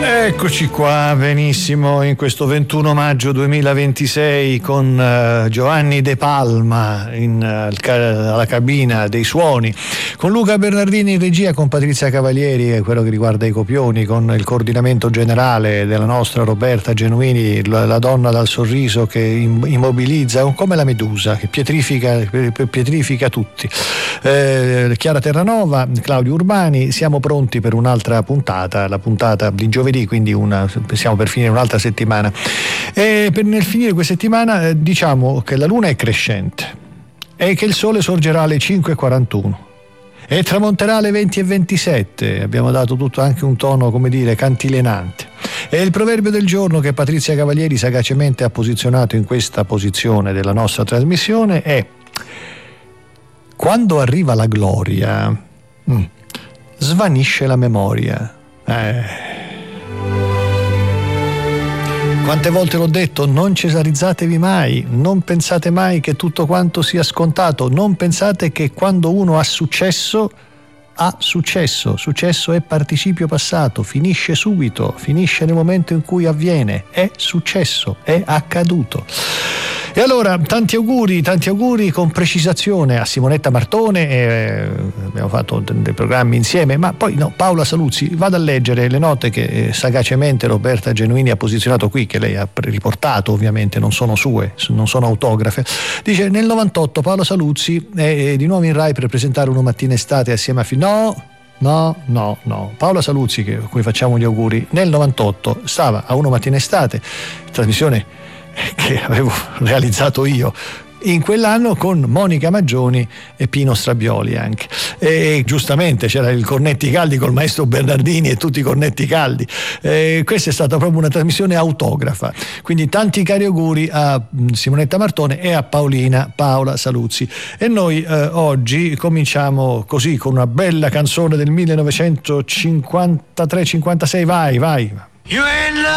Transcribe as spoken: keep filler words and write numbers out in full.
Eccoci qua, benissimo, in questo ventuno maggio duemilaventisei con uh, Giovanni De Palma in, uh, alla cabina dei suoni, con Luca Bernardini in regia, con Patrizia Cavalieri, quello che riguarda i copioni, con il coordinamento generale della nostra Roberta Genuini, la, la donna dal sorriso che immobilizza, come la medusa, che pietrifica, pietrifica tutti. Eh, Chiara Terranova, Claudio Urbani, siamo pronti per un'altra puntata, la puntata di giovedì, quindi una, siamo per finire un'altra settimana. E per, nel finire questa settimana eh, diciamo che la luna è crescente e che il sole sorgerà alle cinque e quarantuno e tramonterà alle venti e ventisette. Abbiamo dato tutto, anche un tono, come dire, cantilenante. E il proverbio del giorno che Patrizia Cavalieri sagacemente ha posizionato in questa posizione della nostra trasmissione è: quando arriva la gloria, mh, svanisce la memoria. Eh. Quante volte l'ho detto, non cesarizzatevi mai, non pensate mai che tutto quanto sia scontato, non pensate che quando uno ha successo, ha successo, successo è participio passato, finisce subito, finisce nel momento in cui avviene, è successo, è accaduto. E allora tanti auguri, tanti auguri con precisazione a Simonetta Martone, eh, abbiamo fatto dei programmi insieme, ma poi no, Paola Saluzzi, vado a leggere le note che eh, sagacemente Roberta Genuini ha posizionato qui, che lei ha riportato, ovviamente non sono sue, non sono autografe. Dice: nel novantotto Paola Saluzzi è di nuovo in Rai per presentare Una mattina estate assieme a Fi- no No, no, no. Paola Saluzzi, che, a cui facciamo gli auguri, nel novantotto stava a Una mattina estate, trasmissione che avevo realizzato io in quell'anno con Monica Maggioni e Pino Strabioli anche, e giustamente c'era il Cornetti Caldi col maestro Bernardini e tutti i cornetti caldi. E questa è stata proprio una trasmissione autografa, quindi tanti cari auguri a Simonetta Martone e a Paolina Paola Saluzzi. E noi eh, oggi cominciamo così con una bella canzone del millenovecentocinquantatré cinquantasei. Vai, vai.